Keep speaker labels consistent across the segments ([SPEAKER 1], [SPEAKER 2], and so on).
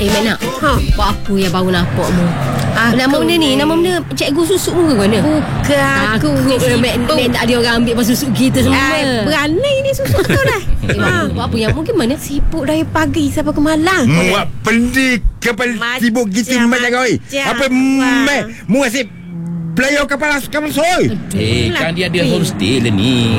[SPEAKER 1] Mek nak. Buat apa yang baru nampak mu? Nama benda ni, nama benda cikgu susuk mu ke mana?
[SPEAKER 2] Bukan aku.
[SPEAKER 1] Mek tak ada orang ambil pasal susuk kita semua.
[SPEAKER 2] Berani ni susuk tu dah.
[SPEAKER 1] Buat apa yang mungkin mana?
[SPEAKER 2] Sibuk dari pagi sampai ke malam.
[SPEAKER 3] Muak pendi kepala sibuk gitu macam kau. Apa mu asyik belayar kapal soy.
[SPEAKER 4] Kan dia ada homestay lah ni.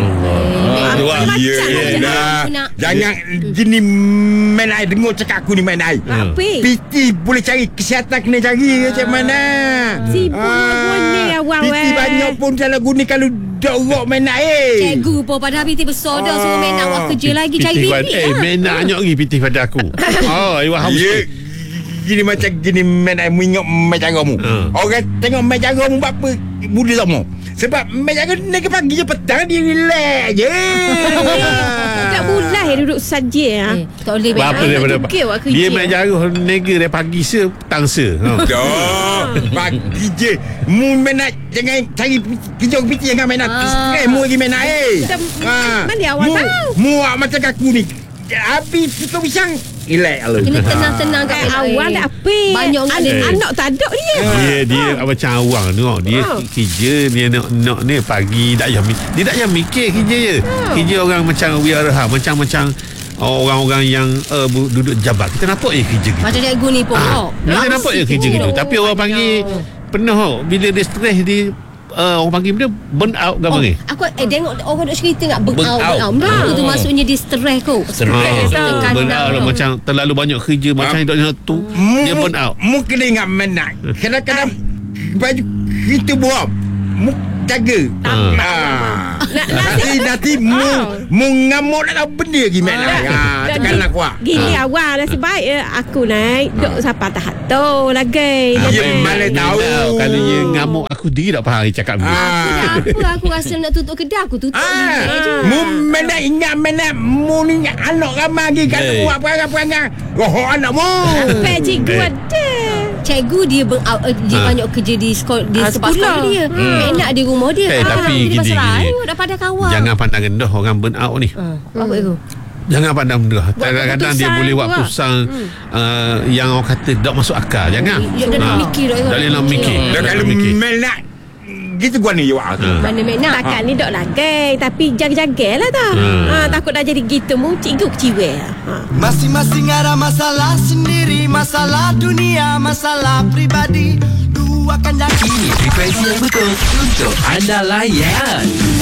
[SPEAKER 3] Jangan gini main air. Dengar cakap aku ni main air. PT boleh cari kesihatan, kena cari macam mana.
[SPEAKER 2] Sibuk guna awal.
[SPEAKER 3] PT banyak pun salah guna kalau dorok main air.
[SPEAKER 1] Cikgu pun padahal PT besar dah suruh Mek nak buat kerja lagi cari bibit.
[SPEAKER 5] Mek nak anyok lagi PT pada aku. Iwak homestay.
[SPEAKER 3] Gini macam gini main air. Mu ingat main cara mu. Orang tengok main cara mu buat apa budi sama. Sebab main cara ni ke pagi je petang dia relax je.
[SPEAKER 2] Tak bulan duduk saja.
[SPEAKER 1] Tak boleh
[SPEAKER 5] dia main cara nega dari pagi se petang se.
[SPEAKER 3] Pagi je. Mu main nak jangan cari kerja PT jangan main nak. Mu lagi main air.
[SPEAKER 2] Mana awak tahu?
[SPEAKER 3] Mu macam aku ni. Habis tutup pisang relax lah.
[SPEAKER 1] Kena tenang-tenang kat
[SPEAKER 2] awal dah apa?
[SPEAKER 1] Banyak
[SPEAKER 2] anak tak ada dia.
[SPEAKER 5] Dia macam awang tengok. Dia kerja dia nak ni pagi dia tak payah mikir kerja je. Kerja orang macam wiraha macam orang-orang yang duduk jabat. Kita nampak je kerja gitu.
[SPEAKER 1] Macam cikgu ni pun.
[SPEAKER 5] Kita nampak je kerja gitu. Tapi orang panggil penuh bila dia stres dia orang panggil dia burn out ke panggil?
[SPEAKER 1] Aku tengok orang duk cerita nak burn out. Itu maksudnya dia stres kot.
[SPEAKER 5] Burn out macam terlalu banyak kerja macam tu. Dia burn out.
[SPEAKER 3] Mungkin dia ingat menak. Kadang-kadang baju kita buat mu jaga. Nanti mu ngamuk nak tahu benda lagi menak. Tekan nak kuat.
[SPEAKER 2] Gini awal nasib baik aku naik duk sampai tahap tu lagi.
[SPEAKER 3] Mana tahu
[SPEAKER 5] kalau dia ngamuk aku diri tak faham cakap ni.
[SPEAKER 1] Aku rasa nak tutup kedai aku tutup je.
[SPEAKER 3] Mu menak ingat menak mu ni anak ramai lagi kalau buat perangai-perangai. Roh anak mu.
[SPEAKER 2] Apa cikgu ada?
[SPEAKER 1] Cikgu dia dia banyak kerja di sekolah dia. Enak di rumah dia.
[SPEAKER 5] Tapi gini
[SPEAKER 1] dah pada kawan.
[SPEAKER 5] Jangan pandang rendah orang burn out ni.
[SPEAKER 1] Apa itu?
[SPEAKER 5] Jangan pandang rendah. Kadang-kadang dia boleh buat keputusan yang orang kata tak masuk akal. Jangan.
[SPEAKER 1] Dia nak mikir.
[SPEAKER 5] Dia nak mikir.
[SPEAKER 3] Kalau menak gitu gua ni awak.
[SPEAKER 1] Mana Mek nak?
[SPEAKER 2] Takkan ni dok lagi tapi jaga-jagalah tau. Takut dah jadi gitu mu cikgu keciwe.
[SPEAKER 6] Masing-masing ada masalah sendiri, masalah dunia, masalah pribadi. Luahkan yang
[SPEAKER 4] Ini frekuensi yang betul untuk anda layan.